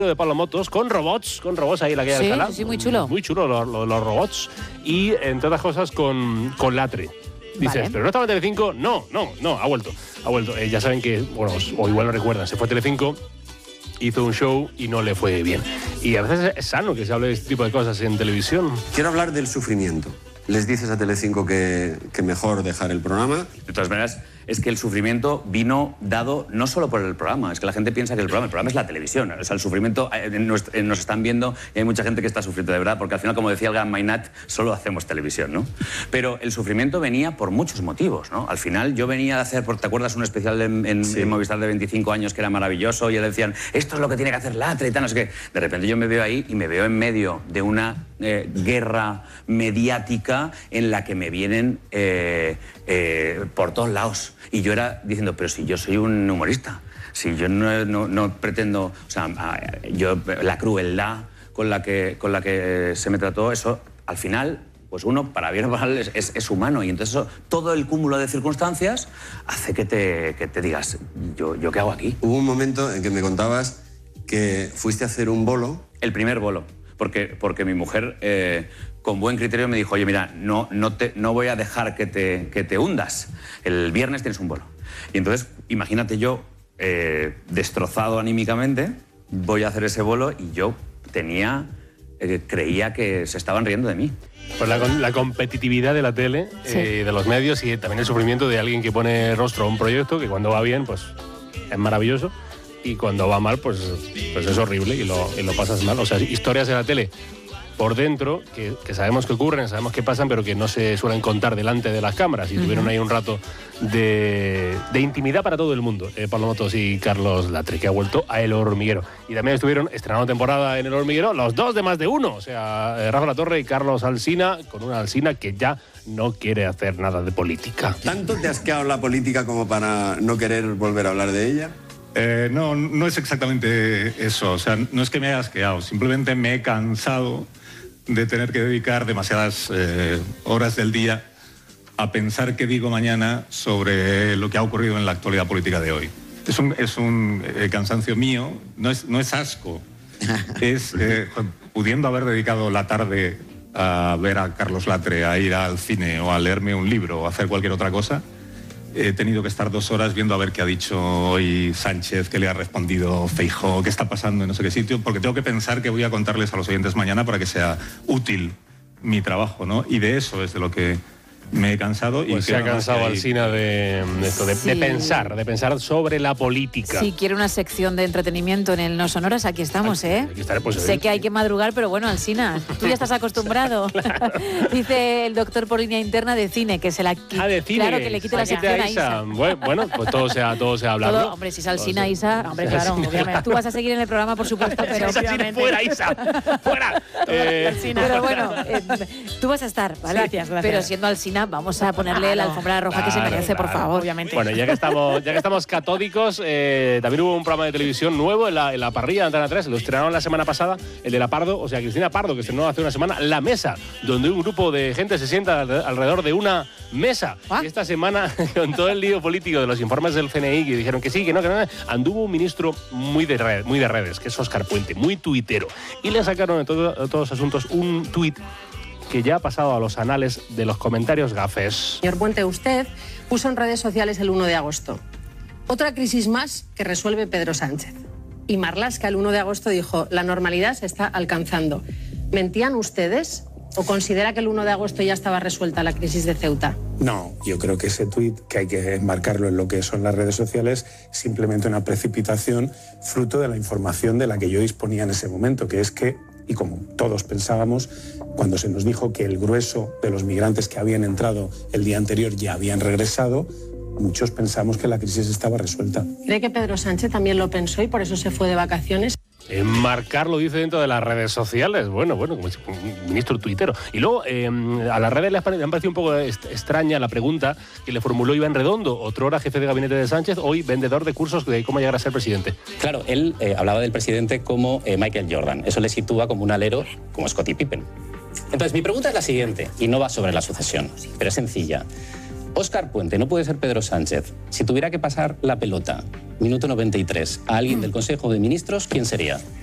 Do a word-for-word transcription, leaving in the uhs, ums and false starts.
de Pablo Motos con robots, con robots ahí en la calle sí, de Alcalá. Sí, sí, muy chulo. Muy chulo los, los, los robots. Y entre otras cosas con, con Latre. Dices, Vale. ¿pero no estaba en Telecinco? No, no, no, ha vuelto. Ha vuelto. Eh, ya saben que, bueno, o igual no recuerdan, se fue a Telecinco, hizo un show y no le fue bien. Y a veces es sano que se hable de este tipo de cosas en televisión. Quiero hablar del sufrimiento. Les dices a Telecinco que, que mejor dejar el programa. De todas maneras, es que el sufrimiento vino dado no solo por el programa, es que la gente piensa que el programa, el programa es la televisión. O sea, el sufrimiento, eh, nos, eh, nos están viendo y hay mucha gente que está sufriendo de verdad, porque al final, como decía el gran Mainat, solo hacemos televisión, ¿no? Pero el sufrimiento venía por muchos motivos, ¿no? Al final yo venía a hacer, ¿te acuerdas un especial en, en, sí. en Movistar de veinticinco años que era maravilloso? Y le decían, esto es lo que tiene que hacer Latre y tal, no sé qué. De repente yo me veo ahí y me veo en medio de una eh, guerra mediática en la que me vienen eh, eh, por todos lados. Y yo era diciendo, pero si yo soy un humorista, si yo no, no, no pretendo, o sea, yo, la crueldad con la, que, con la que se me trató, eso al final, pues uno, para bien o para mal, es, es, es humano. Y entonces eso, todo el cúmulo de circunstancias hace que te, que te digas, ¿yo, ¿yo qué hago aquí? Hubo un momento en que me contabas que fuiste a hacer un bolo. El primer bolo, porque, porque mi mujer... Eh, con buen criterio me dijo, oye, mira, no, no, te, no voy a dejar que te, que te hundas. El viernes tienes un bolo. Y entonces, imagínate yo, eh, destrozado anímicamente, voy a hacer ese bolo y yo tenía, eh, creía que se estaban riendo de mí. Pues la, la competitividad de la tele, sí. eh, de los medios y también el sufrimiento de alguien que pone rostro a un proyecto que cuando va bien, pues es maravilloso. Y cuando va mal, pues, pues es horrible y lo, y lo pasas mal. O sea, historias de la tele por dentro, que, que sabemos que ocurren, sabemos que pasan, pero que no se suelen contar delante de las cámaras. Y uh-huh. tuvieron ahí un rato de, de intimidad para todo el mundo, eh, Pablo Motos y Carlos Latre, que ha vuelto a El Hormiguero. Y también estuvieron estrenando temporada en El Hormiguero los dos de Más de Uno, o sea, eh, Rafa Latorre y Carlos Alsina, con una Alsina que ya no quiere hacer nada de política. ¿Tanto te has quedado en la política como para no querer volver a hablar de ella? Eh, no, no es exactamente eso. O sea, no es que me hayas quedado, simplemente me he cansado de tener que dedicar demasiadas eh, horas del día a pensar qué digo mañana sobre lo que ha ocurrido en la actualidad política de hoy. Es un, es un eh, cansancio mío, no es, no es asco, es eh, pudiendo haber dedicado la tarde a ver a Carlos Latre, a ir al cine o a leerme un libro o a hacer cualquier otra cosa, he tenido que estar dos horas viendo a ver qué ha dicho hoy Sánchez, qué le ha respondido Feijóo, qué está pasando en no sé qué sitio, porque tengo que pensar que voy a contarles a los oyentes mañana para que sea útil mi trabajo, ¿no? Y de eso es de lo que me he cansado. Pues y se ha cansado Alsina de, de esto, de, sí. de pensar, de pensar sobre la política. Si quiere una sección de entretenimiento en el No Sonoras, aquí estamos, ¿eh? Aquí estaré, pues, sé que hay que madrugar, pero bueno, Alsina, tú ya estás acostumbrado. Claro. Dice el doctor por línea interna de cine, que se la ah, de cine. Claro, que le quite la sección a Isa. Bueno, pues todo se ha, todo se ha hablado. Todo, hombre, si es Alsina, Isa, hombre, claro, obviamente. Tú vas a seguir en el programa, por supuesto, pero Isa, obviamente... fuera, Isa, fuera. eh, Alsina. Pero bueno, eh, tú vas a estar, ¿vale? Gracias, gracias. Pero siendo Alsina, vamos a ponerle la alfombra roja claro, que se merece, claro. por favor, obviamente. Bueno, ya que estamos, ya que estamos catódicos, eh, también hubo un programa de televisión nuevo en la, en la parrilla de Antena tres, lo estrenaron la semana pasada, el de la Pardo, o sea, Cristina Pardo, que estrenó hace una semana, La Mesa, donde un grupo de gente se sienta alrededor de una mesa. ¿Ah? Y esta semana, con todo el lío político de los informes del C N I, que dijeron que sí, que no, que no, anduvo un ministro muy de, red, muy de redes, que es Óscar Puente, muy tuitero, y le sacaron de, todo, de todos los asuntos un tuit que ya ha pasado a los anales de los comentarios gafes. Señor Puente, usted puso en redes sociales el uno de agosto. Otra crisis más que resuelve Pedro Sánchez. Y Marlaska el uno de agosto dijo, la normalidad se está alcanzando. ¿Mentían ustedes o considera que el uno de agosto ya estaba resuelta la crisis de Ceuta? No, yo creo que ese tuit, que hay que enmarcarlo en lo que son las redes sociales, simplemente una precipitación fruto de la información de la que yo disponía en ese momento, que es que, y como todos pensábamos, cuando se nos dijo que el grueso de los migrantes que habían entrado el día anterior ya habían regresado, muchos pensamos que la crisis estaba resuelta. ¿Cree que Pedro Sánchez también lo pensó y por eso se fue de vacaciones? Enmarcarlo, dice, dentro de las redes sociales. Bueno, bueno, como un ministro tuitero. Y luego, eh, a las redes le han parecido un poco extraña la pregunta que le formuló Iván Redondo, otrora jefe de gabinete de Sánchez, hoy vendedor de cursos de cómo llegar a ser presidente. Claro, él eh, hablaba del presidente como eh, Michael Jordan. Eso le sitúa como un alero como Scottie Pippen. Entonces, mi pregunta es la siguiente, y no va sobre la sucesión, pero es sencilla. Óscar Puente no puede ser Pedro Sánchez. Si tuviera que pasar la pelota, minuto noventa y tres, a alguien del Consejo de Ministros, ¿quién sería?